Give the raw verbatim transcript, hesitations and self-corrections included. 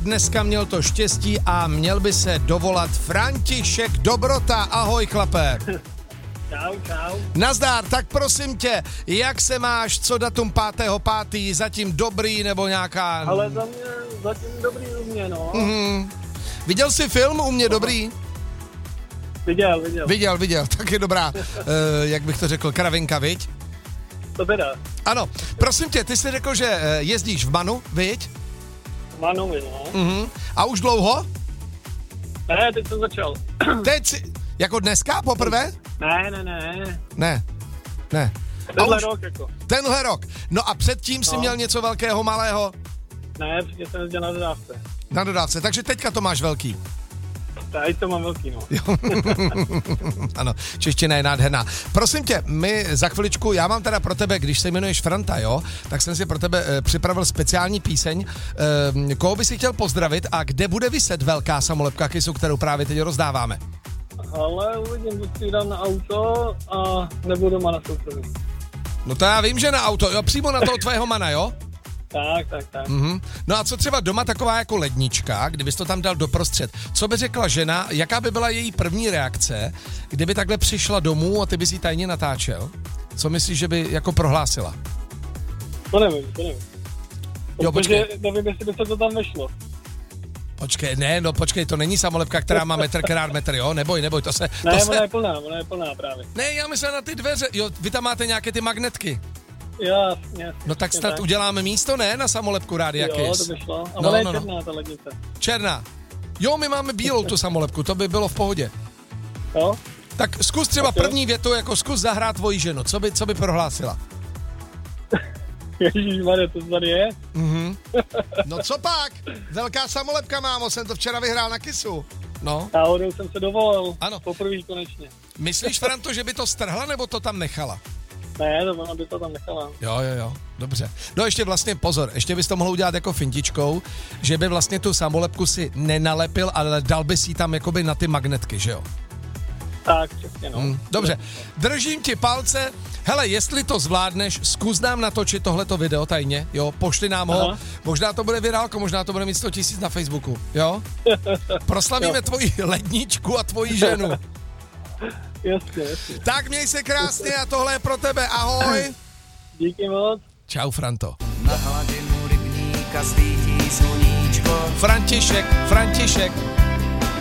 dneska měl to štěstí a měl by se dovolat František Dobrota. Ahoj, chlape. Čau, čau. Nazdár, tak prosím tě, jak se máš, co datum pátého pátého zatím dobrý nebo nějaká... Ale za mě zatím dobrý u mě, no. Mm-hmm. Viděl jsi film U mě dobrý? Viděl, viděl. Viděl, viděl, tak je dobrá, uh, jak bych to řekl, kravinka, viď? To teda. Ano, prosím tě, ty jsi řekl, že jezdíš v Manu, viď? V Manu, no. Uh-huh. A už dlouho? Ne, teď jsem začal. Teď si, jako dneska poprvé? Ne, ne, ne. Ne, ne. Tenhle už, rok jako. Tenhle rok. No a předtím jsi No. měl něco velkého, malého? Ne, předtím jsem jezdil na dodávce. Na dodávce, takže teďka to máš velký. Tady to mám velký, no. Ano, čeština je nádherná. Prosím tě, my za chviličku, já mám teda pro tebe, když se jmenuješ Franta, jo, tak jsem si pro tebe e, připravil speciální píseň. E, koho by si chtěl pozdravit a kde bude viset velká samolepka Kissu, kterou právě teď rozdáváme? Ale uvidím, buď si dám na auto a nebudu doma na soukromí. No to já vím, že na auto, jo, přímo na toho tvého mana, jo? Tak, tak, tak. Mm-hmm. No a co třeba doma taková jako lednička, kdybys to tam dal doprostřed, co by řekla žena, jaká by byla její první reakce, kdyby takhle přišla domů a ty bys jí tajně natáčel? Co myslíš, že by jako prohlásila? To nevím, to nevím. Jo, Protože počkej. nevím, jestli by se to tam vešlo. Počkej, ne, no počkej, to není samolepka, která má metr krát metr, jo? Neboj, neboj, to se... Ne, to se... ona je plná, ona je plná právě. Ne, já myslím na ty dveře, jo, vy tam máte nějaké ty magnetky. Jasně, jasně. No tak snad tak. uděláme místo, ne, na samolepku Rádia Jo, Kiss. to by šlo. A No, ona je no, no. černá, ta lednice. Černá. Jo, my máme bílou tu samolepku, to by bylo v pohodě. Jo? Tak zkus třeba Okay. první větu, jako zkus zahrát tvoji ženu, co by, co by prohlásila? Ježišmarja, to tady je? Mhm. No co pak? Velká samolepka, mámo, jsem to včera vyhrál na Kissu. No. Náhodou jsem se dovolal. Ano. Poprvé konečně. Myslíš, Franto, že by to strhla, nebo to tam nechala? Ne, to ona by to tam nechala. Jo, jo, jo, dobře. No ještě vlastně pozor, ještě bys to mohl udělat jako fintičkou, že by vlastně tu samolepku si nenalepil, ale dal bys jí tam jakoby na ty magnetky, že jo? Tak, přesně, no. Hmm, dobře, držím ti palce. Hele, jestli to zvládneš, zkus nám natočit tohleto video tajně, jo, pošli nám ho. Aha. Možná to bude virálko, možná to bude mít sto tisíc na Facebooku, jo? Proslavíme Jo. tvoji ledničku a tvoji ženu. Jasně, jasně. Tak měj se krásně a tohle je pro tebe, ahoj. Díky moc. Čau, Franto. Na hladinu rybníka svítí sluníčko. František, František.